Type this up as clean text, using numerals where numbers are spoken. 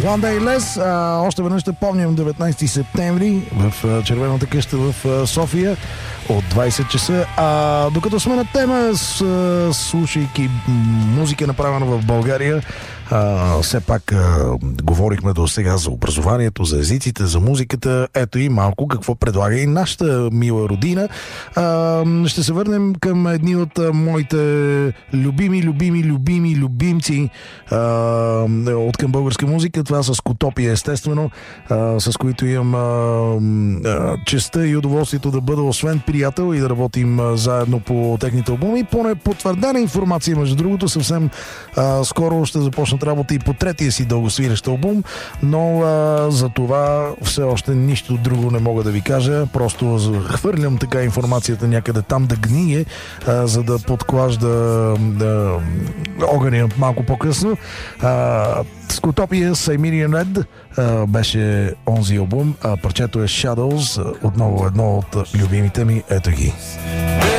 One Day Less. Още веднъж ще помням 19 септември в Червената къща в София от 20 часа. Докато сме на тема, слушайки музика направена в България, все пак говорихме до сега за образованието, за езиците, за музиката. Ето и малко какво предлага и нашата мила родина. Ще се върнем към едни от моите любимци от към българска музика. Това с Котопия, естествено, с които имам честта и удоволствието да бъда освен приятел и да работим заедно по техните албуми. По непотвърдена информация, между другото, съвсем скоро ще започнат работа и по третия си дългосвирещ албум, но за това все още нищо друго не мога да ви кажа. Просто хвърлям така информацията някъде там да гние, за да подклажда огъня малко по-късно. Скотопия Siberian Red беше онзи албум. Парчето е Shadows, отново едно от любимите ми. Ето ги.